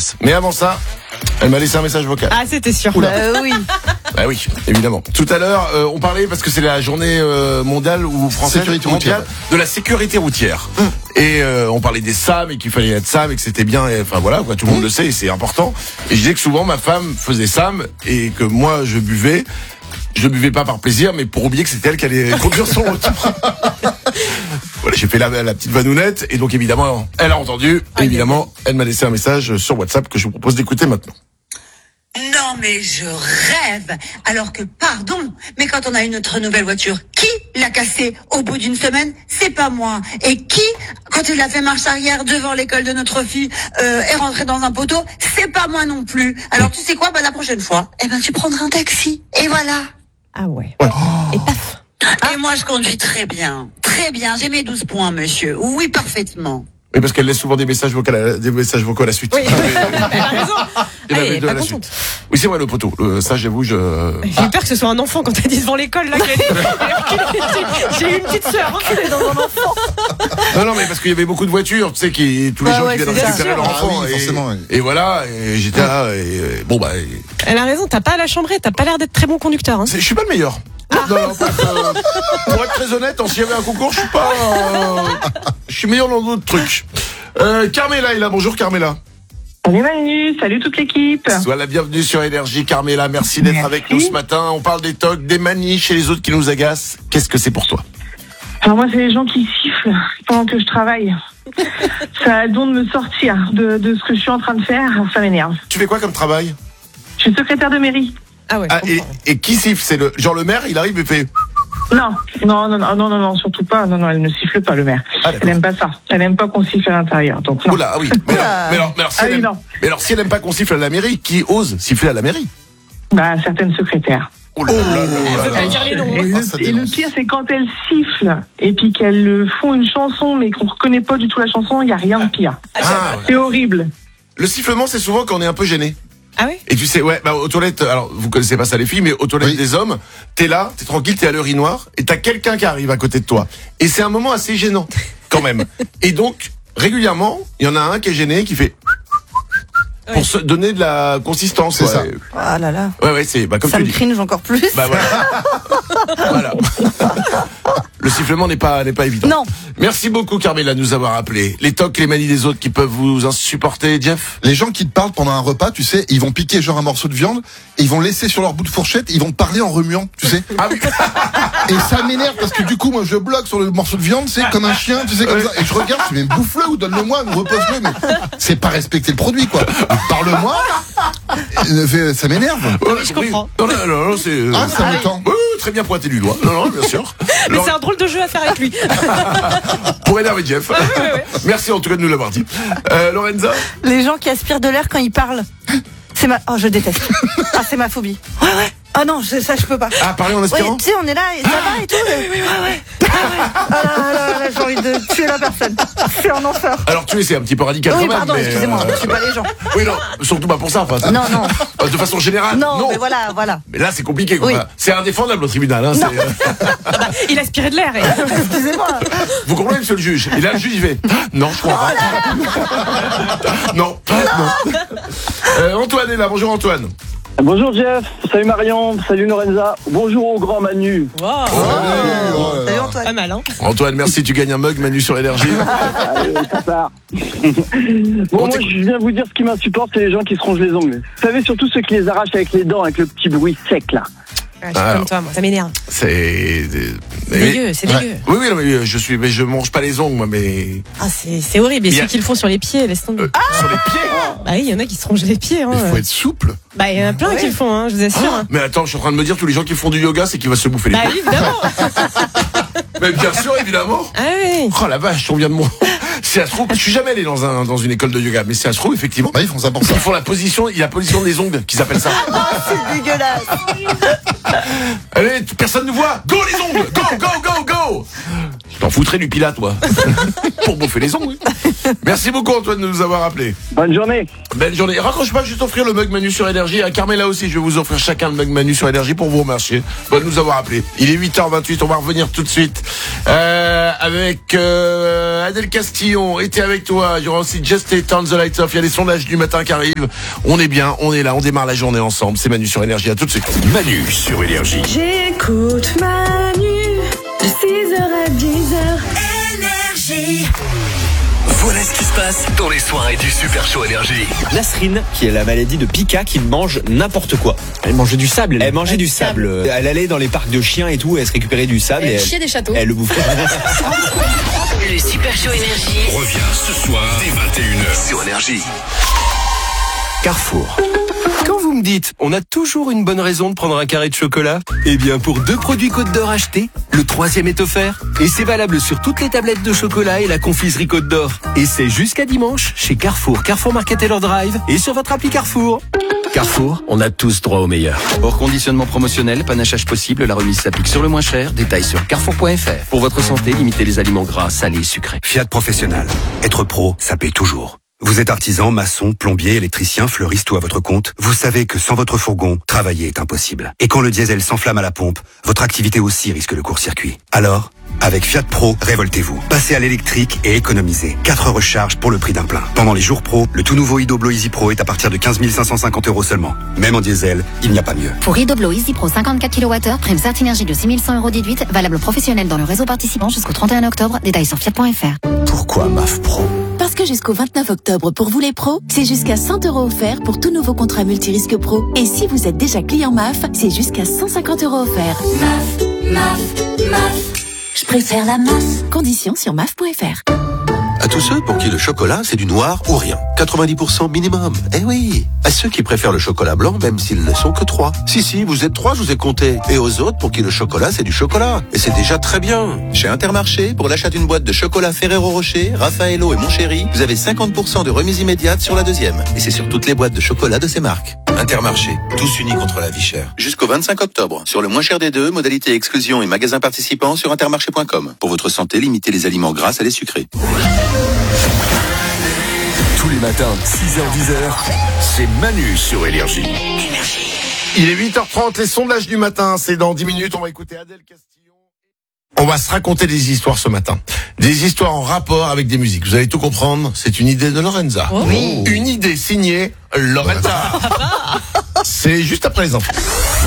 place. Mais avant ça, elle m'a laissé un message vocal. Ah, c'était sûr. Oui. Bah oui, évidemment. Tout à l'heure, on parlait parce que c'est la journée mondiale ou française mondiale de la sécurité routière. Et on parlait des SAM et qu'il fallait être SAM et que c'était bien. Et, enfin voilà, quoi, tout le monde le sait et c'est important. Et je disais que souvent ma femme faisait SAM et que moi je buvais. Je ne buvais pas par plaisir, mais pour oublier que c'était elle qui allait conduire son retour. Voilà, j'ai fait la petite vanounette et donc évidemment, elle a entendu. Et évidemment, elle m'a laissé un message sur WhatsApp que je vous propose d'écouter maintenant. Non mais je rêve. Alors que pardon, mais quand on a notre nouvelle voiture, qui l'a cassée au bout d'une semaine? C'est pas moi. Et qui, quand il a fait marche arrière devant l'école de notre fille, est rentré dans un poteau? C'est pas moi non plus. Alors tu sais quoi? La prochaine fois, tu prendras un taxi. Et voilà. Ah ouais. Et paf. Et moi je conduis très bien. Très bien. J'ai mes 12 points, monsieur. Oui, parfaitement. Oui, parce qu'elle laisse souvent des messages vocaux à la suite. Oui, elle a raison. Elle est pas contente. Oui, c'est vrai, le poteau. Ça, j'avoue, J'ai eu peur que ce soit un enfant quand t'as dit devant l'école, là. J'ai eu une petite sœur, elle est dans un enfant. Non, mais parce qu'il y avait beaucoup de voitures, tu sais, tous les gens qui viennent récupérer leur enfant. Et voilà, et j'étais là, et bon, bah. Elle a raison, t'as pas à la chambrer, t'as pas l'air d'être très bon conducteur, hein. Je suis pas le meilleur. Non, pour être très honnête, s'il y avait un concours, je suis meilleur dans d'autres trucs. Carmela est là. Bonjour Carmela. Salut Manu, salut toute l'équipe. Sois la bienvenue sur Énergie Carmela. Merci d'être avec nous ce matin. On parle des tocs, des manies chez les autres qui nous agacent. Qu'est-ce que c'est pour toi? Alors moi, c'est les gens qui sifflent pendant que je travaille. Ça a le don de me sortir de ce que je suis en train de faire. Ça m'énerve. Tu fais quoi comme travail? Je suis secrétaire de mairie. Ah ouais. Et qui siffle? C'est le maire, il arrive et fait. Non, surtout pas. Non, elle ne siffle pas, le maire. Elle aime pas ça. Elle aime pas qu'on siffle à l'intérieur. Donc non. Oula, oui. Mais alors, si elle aime pas qu'on siffle à la mairie, qui ose siffler à la mairie? Certaines secrétaires. Oh là là. Et le pire, c'est quand elles sifflent et puis qu'elles font une chanson mais qu'on reconnaît pas du tout la chanson, il y a rien de pire. C'est horrible. Le sifflement, c'est souvent quand on est un peu gêné. Ah oui? Et tu sais, aux toilettes, alors vous connaissez pas ça les filles, mais aux toilettes des hommes, t'es là, t'es tranquille, t'es à l'urinoir, et t'as quelqu'un qui arrive à côté de toi. Et c'est un moment assez gênant, quand même. Et donc, régulièrement, il y en a un qui est gêné, qui fait... Pour se donner de la consistance. C'est ça. Oh là là. Ouais, c'est comme ça tu me dis. cringe encore plus. Voilà. Le sifflement n'est pas évident. Non. Merci beaucoup Carmela de nous avoir appelé. Les tocs, les manies des autres qui peuvent vous insupporter, Jeff? Les gens qui te parlent pendant un repas, tu sais, ils vont piquer genre un morceau de viande, et ils vont laisser sur leur bout de fourchette, ils vont parler en remuant, tu sais. Ah oui. Et ça m'énerve parce que du coup, moi, je bloque sur le morceau de viande, c'est comme un chien, tu sais, comme ça. Et je regarde, je fais, mais bouffe-le ou donne-le-moi, ou repose-le, mais c'est pas respecter le produit, quoi. Parle-moi. Ça m'énerve. Je comprends. Non, c'est. Ça me tend. Très bien pointé du doigt. Non, bien sûr. Mais c'est un drôle de jeu à faire avec lui. Pour énerver Jeff. Merci en tout cas de nous l'avoir dit. Lorenza? Les gens qui aspirent de l'air quand ils parlent. Je déteste. C'est ma phobie. Ouais. Ah non, ça je peux pas. Ah, parler en aspirant? Tu sais, on est là et ça va et tout. Ouais. Ah là, j'ai envie de tuer la personne. C'est un enfer. Alors tuer, c'est un petit peu radical quand même. Pardon, excusez-moi, je suis pas les gens. Oui, non, surtout pas pour ça. Enfin, non. De façon générale. Non. Mais voilà. Mais là, c'est compliqué. Quoi. Oui. C'est indéfendable au tribunal. Hein, il aspirait de l'air. Excusez-moi. Vous comprenez, monsieur le juge? Et là, le juge, il fait non, je crois pas. Non. Antoine est là. Bonjour Antoine. Bonjour Jeff, salut Marion, salut Lorenza, bonjour au grand Manu. Wow. Salut Antoine. Pas mal, hein. Antoine, merci, tu gagnes un mug Manu sur Énergie. Allez, ça part. Moi je viens vous dire ce qui m'insupporte, c'est les gens qui se rongent les ongles. Vous savez, surtout ceux qui les arrachent avec les dents, avec le petit bruit sec là. Je suis comme toi, moi, ça m'énerve. C'est dégueu, c'est dégueu. Oui, non, mais je mange pas les ongles, moi, mais. Ah, c'est horrible. Et ceux qui le font sur les pieds, laisse tomber. Sur les pieds? Bah oui, il y en a qui se rongent les pieds. Il faut être souple. Bah, il y en a plein qui le font, hein, je vous assure. Mais attends, je suis en train de me dire, tous les gens qui font du yoga, c'est qu'il va se bouffer les pieds. Bah, évidemment. Mais bien sûr, évidemment. Ah oui. Oh la vache, on vient de moi. Si ça se trouve, je suis jamais allé dans une école de yoga, mais si ça se trouve, effectivement. Ils font ça pour ça. Ils font la position des ongles, qu'ils appellent ça. C'est dégueulasse. Allez, personne ne voit. Go les ongles. Go. Je t'en foutrais du pilate, toi. Pour bouffer les ongles. Merci beaucoup Antoine de nous avoir appelés. Bonne journée. Belle journée. Raccroche pas, juste offrir le mug Manu sur Énergie. À Carmela aussi, je vais vous offrir chacun le mug Manu sur Énergie pour vous remercier de nous avoir appelés. Il est 8h28, on va revenir tout de suite avec Adèle Castillon. Était avec toi. Il y aura aussi Just Stay Turn the Lights Off. Il y a les sondages du matin qui arrivent. On est bien, on est là, on démarre la journée ensemble. C'est Manu sur Énergie. À tout de suite. Manu sur Énergie. J'écoute Manu de 6h à 10h. Énergie. Voilà ce qui se passe dans les soirées du Super Show Énergie. Nasrine, qui est la maladie de Pika, qui mange n'importe quoi. Elle mangeait du sable. Elle mangeait du sable. Elle allait dans les parcs de chiens et tout, elle se récupérait du sable. Elle chiait des châteaux. Elle le bouffait. Le Super Show Énergie revient ce soir dès 21h sur Énergie. Carrefour. Quand vous me dites, on a toujours une bonne raison de prendre un carré de chocolat, eh bien pour 2 produits Côte d'Or achetés, le 3e est offert. Et c'est valable sur toutes les tablettes de chocolat et la confiserie Côte d'Or. Et c'est jusqu'à dimanche chez Carrefour, Carrefour Market Taylor Drive et sur votre appli Carrefour. Carrefour, on a tous droit au meilleur. Hors conditionnement promotionnel, panachage possible, la remise s'applique sur le moins cher. Détails sur carrefour.fr. Pour votre santé, limitez les aliments gras, salés, sucrés. Fiat Professionnel. Être pro, ça paye toujours. Vous êtes artisan, maçon, plombier, électricien, fleuriste ou à votre compte, vous savez que sans votre fourgon, travailler est impossible. Et quand le diesel s'enflamme à la pompe, votre activité aussi risque le court-circuit. Alors, avec Fiat Pro, révoltez-vous. Passez à l'électrique et économisez. 4 recharges pour le prix d'un plein. Pendant les jours pro, le tout nouveau Idoblo Easy Pro est à partir de 15 550 € seulement. Même en diesel, il n'y a pas mieux. Pour Idoblo Easy Pro 54 kWh, prime Certinergie de 6 100 € déduite, valable professionnel dans le réseau participant jusqu'au 31 octobre. Détails sur fiat.fr. Pourquoi MAF Pro ? Parce que jusqu'au 29 octobre, pour vous les pros, c'est jusqu'à 100 € offerts pour tout nouveau contrat multirisque pro. Et si vous êtes déjà client MAF, c'est jusqu'à 150 € offerts. MAF. Je préfère la MAF. Conditions sur MAF.fr. À tous ceux pour qui le chocolat, c'est du noir ou rien. 90% minimum. Eh oui. À ceux qui préfèrent le chocolat blanc, même s'ils ne sont que 3. Si, vous êtes 3, je vous ai compté. Et aux autres pour qui le chocolat, c'est du chocolat. Et c'est déjà très bien. Chez Intermarché, pour l'achat d'une boîte de chocolat Ferrero Rocher, Raffaello et Mon Chéri, vous avez 50% de remise immédiate sur la deuxième. Et c'est sur toutes les boîtes de chocolat de ces marques. Intermarché, tous unis contre la vie chère. Jusqu'au 25 octobre. Sur le moins cher des deux, modalité exclusion et magasins participants sur intermarché.com. Pour votre santé, limitez les aliments gras à les sucrés. Tous les matins, 6h-10h, c'est Manu sur Énergie. Il est 8h30, les sondages du matin, c'est dans 10 minutes, on va écouter Adèle Castillon. On va se raconter des histoires ce matin. Des histoires en rapport avec des musiques. Vous allez tout comprendre, c'est une idée de Lorenza. Oh. Oui. Une idée signée Lorenza. C'est juste après les infos.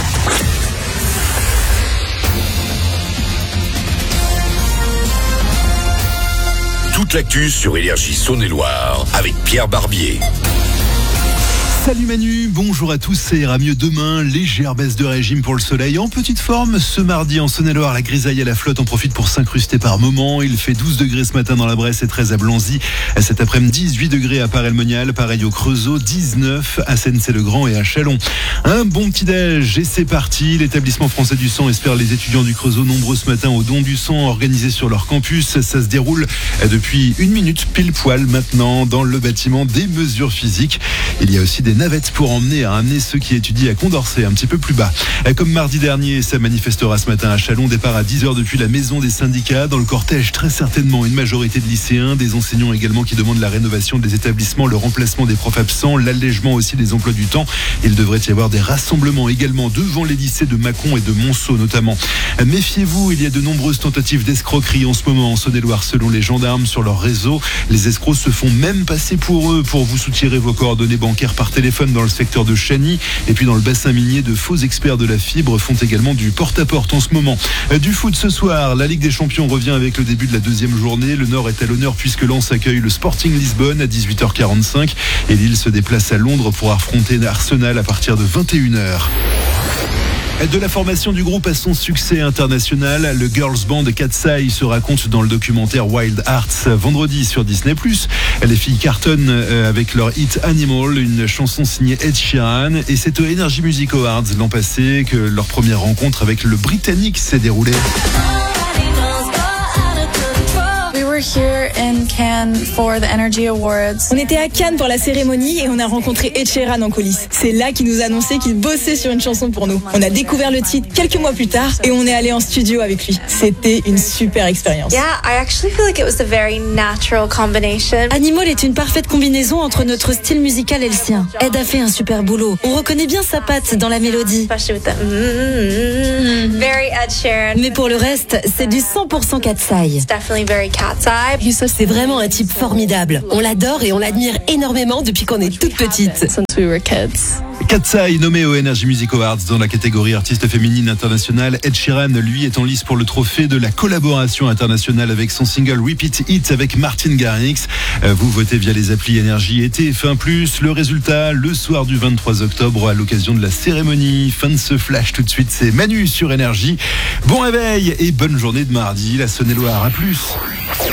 Toute l'actu sur Énergie Saône-et-Loire avec Pierre Barbier. Salut Manu, bonjour à tous, ça ira mieux demain, légère baisse de régime pour le soleil en petite forme. Ce mardi en Saône-et-Loire, la grisaille et la flotte en profitent pour s'incruster par moments. Il fait 12 degrés ce matin dans la Bresse et 13 à Blanzy. Cet après-midi, 18 degrés à Paray-le-Monial, pareil au Creusot, 19 à Sennecey-le-Grand et à Châlons. Un bon petit-déj et c'est parti. L'établissement français du sang espère les étudiants du Creusot nombreux ce matin au don du sang organisé sur leur campus. Ça se déroule depuis 1 minute pile poil maintenant dans le bâtiment des mesures physiques. Il y a aussi des navettes pour amener ceux qui étudient à Condorcet un petit peu plus bas. Comme mardi dernier, ça manifestera ce matin à Châlons, départ à 10h depuis la maison des syndicats. Dans le cortège, très certainement une majorité de lycéens, des enseignants également qui demandent la rénovation des établissements, le remplacement des profs absents, l'allègement aussi des emplois du temps. Il devrait y avoir des rassemblements également devant les lycées de Mâcon et de Monceau notamment. Méfiez-vous, il y a de nombreuses tentatives d'escroquerie en ce moment en Saône-et-Loire selon les gendarmes sur leur réseau. Les escrocs se font même passer pour eux pour vous soutirer vos coordonnées bancaires par téléphone dans le secteur de Chagny. Et puis dans le bassin minier, de faux experts de la fibre font également du porte-à-porte en ce moment. Du foot ce soir, la Ligue des Champions revient avec le début de la deuxième journée. Le Nord est à l'honneur puisque Lens accueille le Sporting Lisbonne à 18h45 et Lille se déplace à Londres pour affronter Arsenal à partir de 21h. De la formation du groupe à son succès international, le girls band Katseye se raconte dans le documentaire Wild Hearts vendredi sur Disney+. Les filles cartonnent avec leur hit Animal, une chanson signée Ed Sheeran, et c'est au Energy Music Awards l'an passé que leur première rencontre avec le Britannique s'est déroulée. were here in Cannes for the Energy Awards. On était à Cannes pour la cérémonie et on a rencontré Ed Sheeran en coulisses. C'est là qu'il nous a annoncé qu'il bossait sur une chanson pour nous. On a découvert le titre quelques mois plus tard et on est allé en studio avec lui. C'était une super expérience. Yeah, I actually feel like it was a very natural combination. Animal est une parfaite combinaison entre notre style musical et le sien. Ed a fait un super boulot. On reconnaît bien sa patte dans la mélodie. Especially with the very Ed Sheeran. Mais pour le reste, c'est du 100% Cat's Eye. It's definitely very Cat's Eye. C'est vraiment un type formidable. On l'adore et on l'admire énormément depuis qu'on est toute petite. Since we were kids. Cat's Eye, nommé au Energy Music Awards dans la catégorie artiste féminine internationale. Ed Sheeran, lui, est en lice pour le trophée de la collaboration internationale avec son single Repeat It avec Martin Garrix. Vous votez via les applis Énergie et TF1+. Le résultat, le soir du 23 octobre, à l'occasion de la cérémonie. Fin de ce flash tout de suite, c'est Manu sur Énergie. Bon réveil et bonne journée de mardi. La Saône-et-Loire, à plus.